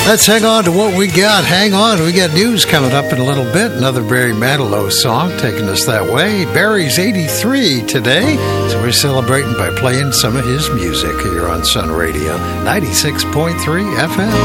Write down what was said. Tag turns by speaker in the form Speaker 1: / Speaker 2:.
Speaker 1: Let's hang on to what we got. Hang on. We got news coming up in a little bit. Another Barry Manilow song taking us that way. Barry's 83 today, so we're celebrating by playing some of his music here on Sun Radio 96.3 FM.